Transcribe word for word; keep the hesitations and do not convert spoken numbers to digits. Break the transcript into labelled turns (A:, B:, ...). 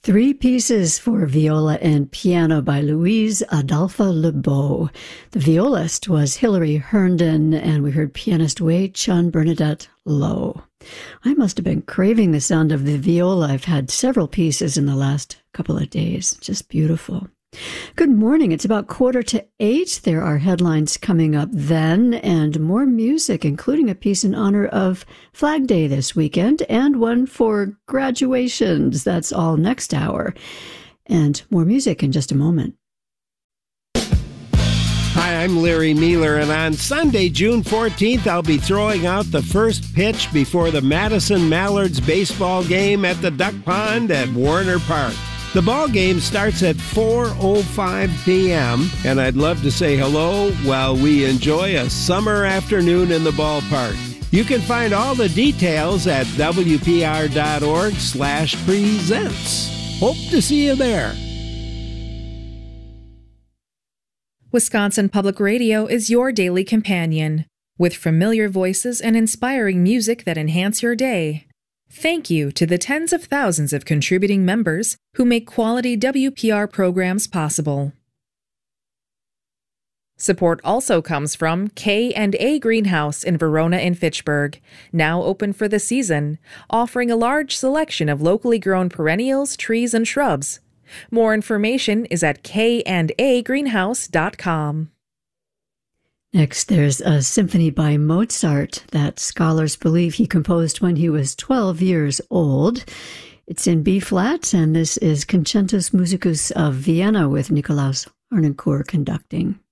A: Three Pieces for Viola and Piano by Louise Adolphe Lebeau. The violist was Hilary Herndon, and we heard pianist Wei Chun Bernadette Lowe. I must have been craving the sound of the viola. I've had several pieces in the last couple of days. Just beautiful. Good morning. It's about quarter to eight. There are headlines coming up then and more music, including a piece in honor of Flag Day this weekend and one for graduations. That's all next hour. And more music in just a moment.
B: Hi, I'm Larry Mealer, and on Sunday, June fourteenth, I'll be throwing out the first pitch before the Madison Mallards baseball game at the Duck Pond at Warner Park. The ball game starts at four oh five p.m., and I'd love to say hello while we enjoy a summer afternoon in the ballpark. You can find all the details at W P R dot org slash presents. Hope to see you there.
C: Wisconsin Public Radio is your daily companion, with familiar voices and inspiring music that enhance your day. Thank you to the tens of thousands of contributing members who make quality W P R programs possible. Support also comes from K and A Greenhouse in Verona and Fitchburg, now open for the season, offering a large selection of locally grown perennials, trees, and shrubs. More information is at k and a greenhouse dot com.
A: Next, there's a symphony by Mozart that scholars believe he composed when he was twelve years old. It's in B-flat, and this is Concertus Musicus of Vienna with Nikolaus Harnoncourt conducting.